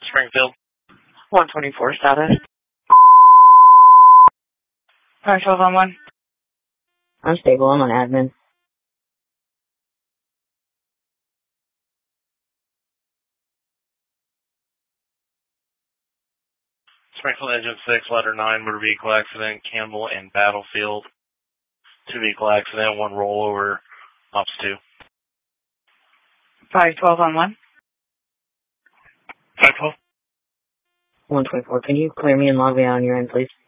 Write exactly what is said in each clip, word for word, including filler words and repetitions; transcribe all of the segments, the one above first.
Springfield. one twenty-four status. five twelve on one. I'm stable. I'm on admin. Springfield Engine six, letter nine, motor vehicle accident, Campbell and Battlefield. Two vehicle accident, one rollover, ops two. five twelve on one. five twelve. one twenty-four. Can you clear me and log me out on your end, please?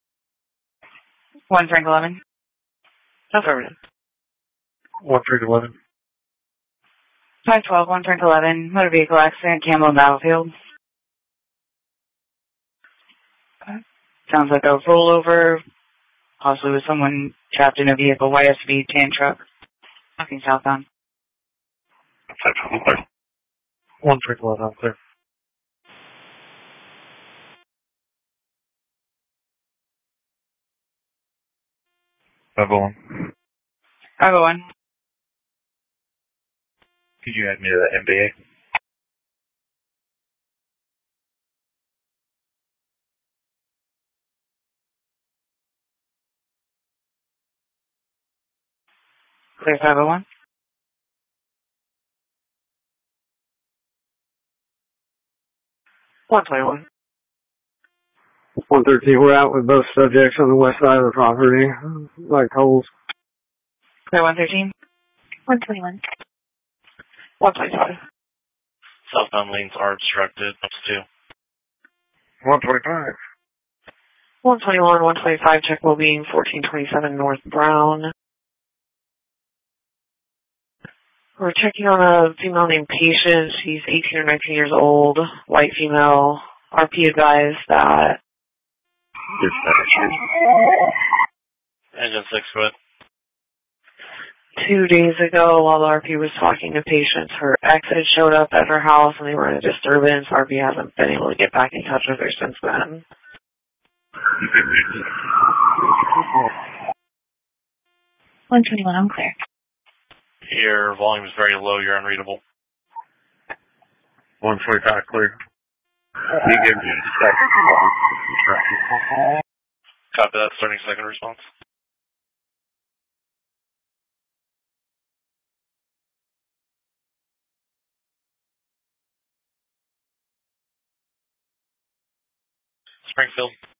one Frank eleven. Affirmative. one Frank eleven. five twelve, one Frank eleven, motor vehicle accident, Campbell and Battlefield. Okay. Sounds like a rollover, possibly with someone trapped in a vehicle, Y S V tan truck, knocking southbound. five twelve, clear. one Frank eleven, I'm clear. five oh one. five oh one. Could you add me to the M B A? Clear five oh one. one twenty-one. one thirteen, we're out with both subjects on the west side of the property, like holes. Clear one thirteen. one twenty-one. one twenty-five. Southbound lanes are obstructed, ops two. one twenty-five. one twenty-one, one twenty-five, check well being, fourteen twenty-seven North Brown. We're checking on a female named Patience. She's eighteen or nineteen years old, white female. R P advised that. Engine six, go ahead. Two days ago, while the R P was talking to Patience, her ex had showed up at her house and they were in a disturbance. R P hasn't been able to get back in touch with her since then. one twenty-one, I'm clear. Your volume is very low, you're unreadable. one forty-five, clear. You give me a second. Copy that, starting second response. Springfield.